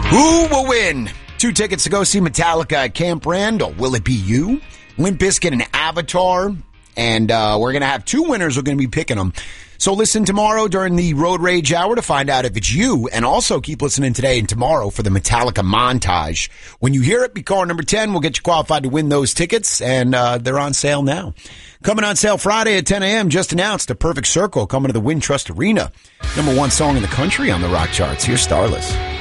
Who will win? 2 tickets to go see Metallica at Camp Randall. Will it be you? Limp Bizkit and Avatar. And we're going to have 2 winners. We're going to be picking them. So listen tomorrow during the Road Rage Hour to find out if it's you. And also keep listening today and tomorrow for the Metallica montage. When you hear it, be caller number 10. We'll get you qualified to win those tickets. And they're on sale now. Coming on sale Friday at 10 a.m. Just announced, A Perfect Circle coming to the Wintrust Arena. #1 song in the country on the rock charts. Here's Starless.